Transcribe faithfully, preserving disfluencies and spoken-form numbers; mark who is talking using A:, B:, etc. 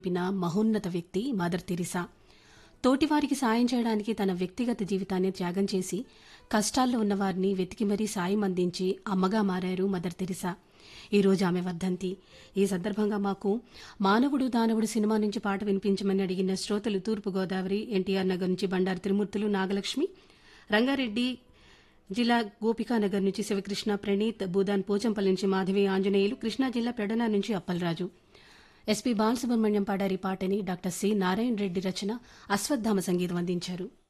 A: పిన మహోన్నత వ్యక్తి mother Teresa. తోటివారికి సాయం చేయడానికి తన వ్యక్తిగత జీవితాన్ని త్యాగం చేసి కష్టాల్లో ఉన్నవారిని వెతికి మరీ సాయం అందించి అమ్మగా మారారు మదర్ తెరిసా. ఈరోజు ఆమె వర్ధంతి. ఈ సందర్భంగా మాకు మానవుడు దానవుడు సినిమా నుంచి పాట వినిపించమని అడిగిన శ్రోతలు తూర్పుగోదావరి ఎన్టీఆర్ నగర్ నుంచి బండారు త్రిమూర్తులు నాగలక్ష్మి, రంగారెడ్డి జిల్లా గోపికానగర్ నుంచి శివకృష్ణ ప్రణీత్, భూదాన్ పోచంపల్లి నుంచి మాధవి ఆంజనేయులు, కృష్ణా జిల్లా పెడన నుంచి అప్పలరాజు. ఎస్పీ బాలసుబ్రహ్మణ్యం పాడారి పాటని డాక్టర్ సి నారాయణ రెడ్డి రచన, అశ్వత్థామ సంగీతం అందించారు.